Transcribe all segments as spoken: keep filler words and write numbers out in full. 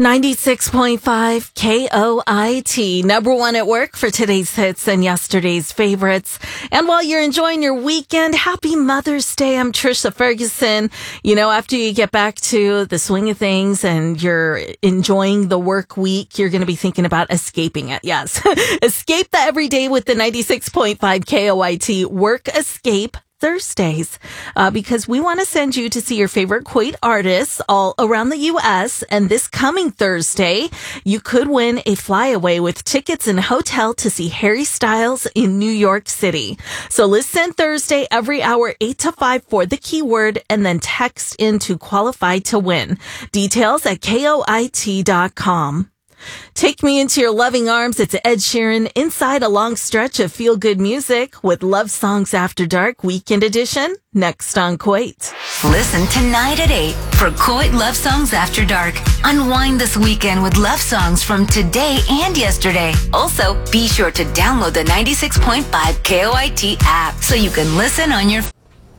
ninety-six point five K O I T, number one at work for today's hits and yesterday's favorites. And while you're enjoying your weekend, happy Mother's Day. I'm Trisha Ferguson. You know, after you get back to the swing of things and you're enjoying the work week, you're going to be thinking about escaping it. Yes. Escape the everyday with the ninety-six point five K O I T Work Escape Thursdays, uh, because we want to send you to see your favorite Kuwait artists all around the U S. And this coming Thursday, you could win a flyaway with tickets and hotel to see Harry Styles in New York City. So listen Thursday every hour, eight to five for the keyword, and then text in to qualify to win. Details at K O I T dot com. Take me into your loving arms. It's Ed Sheeran inside a long stretch of feel-good music with Love Songs After Dark Weekend Edition next on Kuwait. Listen tonight at eight for Kuwait Love Songs After Dark. Unwind this weekend with love songs from today and yesterday. Also, be sure to download the ninety-six point five K O I T app so you can listen on your...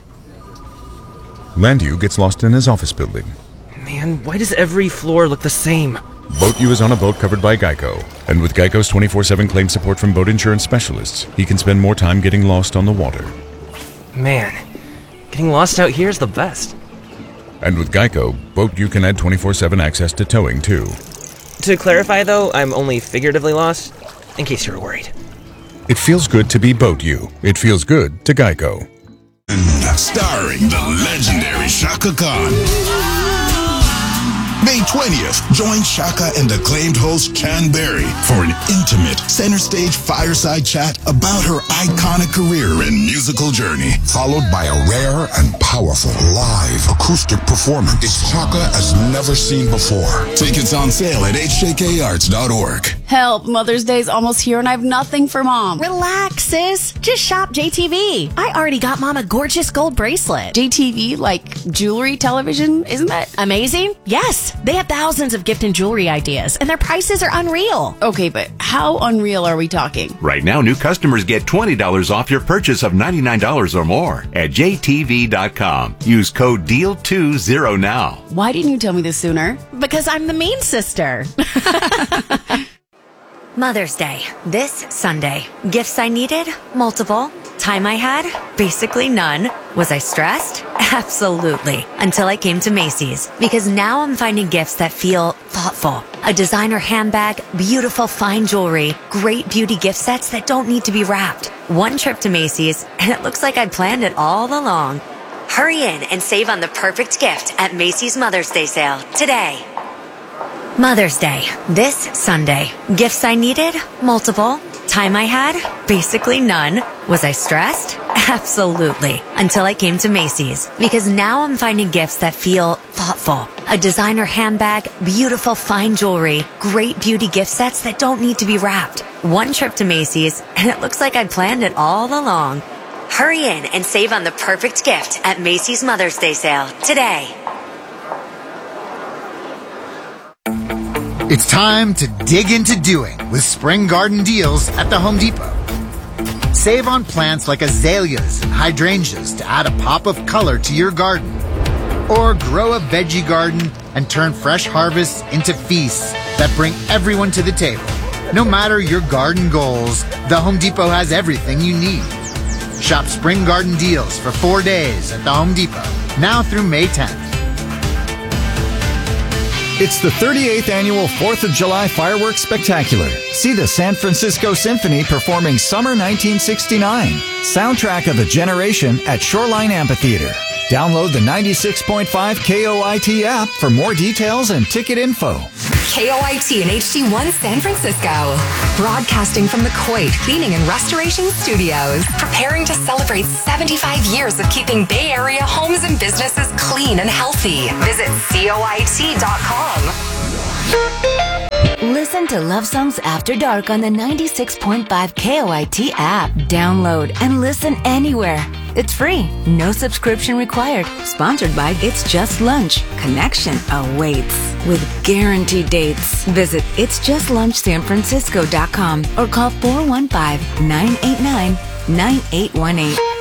Landu gets lost in his office building. Man, why does every floor look the same? BoatU is on a boat covered by Geico, and with Geico's twenty-four seven claim support from boat insurance specialists, he can spend more time getting lost on the water. Man, getting lost out here is the best. And with Geico, BoatU can add twenty-four seven access to towing, too. To clarify, though, I'm only figuratively lost, in case you were worried. It feels good to be BoatU. It feels good to Geico. Starring the legendary Chaka Khan. May twentieth, join Chaka and acclaimed host Can Berry for an intimate center stage fireside chat about her iconic career and musical journey. Followed by a rare and powerful live acoustic performance Chaka has never seen before. Tickets on sale at H J K arts dot org. Help, Mother's Day's almost here and I have nothing for Mom. Relax, sis. Just shop J T V. I already got Mom a gorgeous gold bracelet. J T V, like jewelry, television, isn't that amazing? Yes. They have thousands of gift and jewelry ideas, and their prices are unreal. Okay, but how unreal are we talking? Right now, new customers get twenty dollars off your purchase of ninety-nine dollars or more at J T V dot com. Use code D E A L twenty now. Why didn't you tell me this sooner? Because I'm the mean sister. Mother's Day, this Sunday. Gifts I needed? Multiple. Time I had? Basically none. Was I stressed? Absolutely. Until I came to Macy's. Because now I'm finding gifts that feel thoughtful. A designer handbag, beautiful fine jewelry, great beauty gift sets that don't need to be wrapped. One trip to Macy's, and it looks like I planned it all along. Hurry in and save on the perfect gift at Macy's Mother's Day sale today. Mother's Day, this Sunday. Gifts I needed? Multiple. Time I had? Basically none. Was I stressed? Absolutely. Until I came to Macy's. Because now I'm finding gifts that feel thoughtful. A designer handbag, beautiful fine jewelry, great beauty gift sets that don't need to be wrapped. One trip to Macy's, and it looks like I planned it all along. Hurry in and save on the perfect gift at Macy's Mother's Day sale today. It's time to dig into doing with spring garden deals at the Home Depot. Save on plants like azaleas and hydrangeas to add a pop of color to your garden. Or grow a veggie garden and turn fresh harvests into feasts that bring everyone to the table. No matter your garden goals, the Home Depot has everything you need. Shop spring garden deals for four days at the Home Depot, now through May tenth. It's the thirty-eighth Annual fourth of July Fireworks Spectacular. See the San Francisco Symphony performing Summer nineteen sixty-nine, soundtrack of a generation at Shoreline Amphitheater. Download the ninety-six point five K O I T app for more details and ticket info. K O I T and H D one San Francisco. Broadcasting from the Kuwait Cleaning and Restoration Studios. Preparing to celebrate seventy-five years of keeping Bay Area homes and businesses clean and healthy. Visit C O I T dot com. Listen to Love Songs After Dark on the ninety-six point five K O I T app. Download and listen anywhere. It's free. No subscription required. Sponsored by It's Just Lunch. Connection awaits with guaranteed dates. Visit its just lunch san francisco dot com or call four one five, nine eight nine, nine eight one eight.